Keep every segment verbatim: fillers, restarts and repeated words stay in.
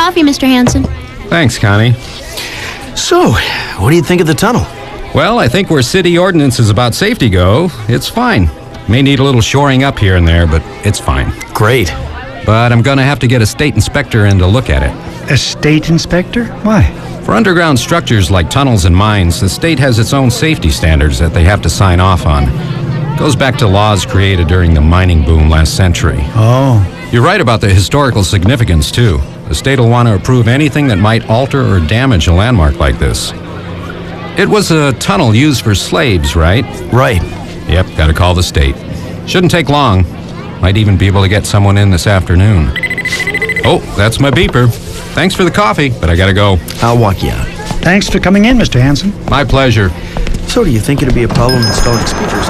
coffee, Mister Hanson. Thanks, Connie. So, what do you think of the tunnel? Well, I think where city ordinances about safety go, it's fine. May need a little shoring up here and there, but it's fine. Great. But I'm gonna have to get a state inspector in to look at it. A state inspector? Why? For underground structures like tunnels and mines, the state has its own safety standards that they have to sign off on. Goes back to laws created during the mining boom last century. Oh. You're right about the historical significance, too. The state will want to approve anything that might alter or damage a landmark like this. It was a tunnel used for slaves, right? Right. Yep, gotta call the state. Shouldn't take long. Might even be able to get someone in this afternoon. Oh, that's my beeper. Thanks for the coffee, but I gotta go. I'll walk you out. Thanks for coming in, Mister Hanson. My pleasure. So, do you think it'd be a problem installing speakers?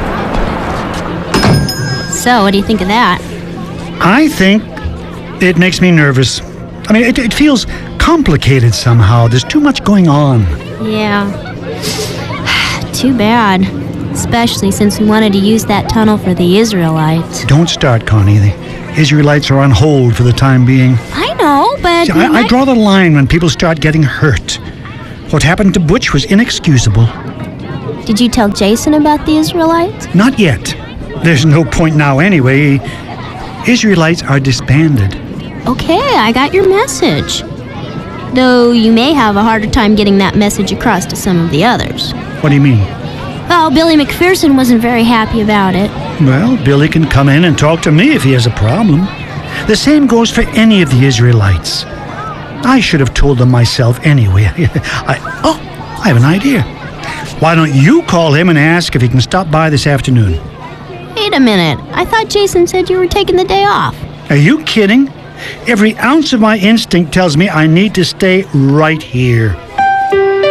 So, what do you think of that? I think it makes me nervous. I mean, it, it feels complicated somehow. There's too much going on. Yeah. Too bad. Especially since we wanted to use that tunnel for the Israelites. Don't start, Connie. The Israelites are on hold for the time being. I know, but... See, I, I draw the line when people start getting hurt. What happened to Butch was inexcusable. Did you tell Jason about the Israelites? Not yet. There's no point now anyway. Israelites are disbanded. Okay, I got your message. Though you may have a harder time getting that message across to some of the others. What do you mean? Well, Billy McPherson wasn't very happy about it. Well, Billy can come in and talk to me if he has a problem. The same goes for any of the Israelites. I should have told them myself anyway. I, oh, I have an idea. Why don't you call him and ask if he can stop by this afternoon? Wait a minute. I thought Jason said you were taking the day off. Are you kidding? Every ounce of my instinct tells me I need to stay right here.